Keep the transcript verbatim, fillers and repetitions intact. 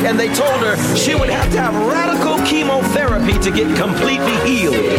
and they told her she would have to have radical chemotherapy to get completely healed.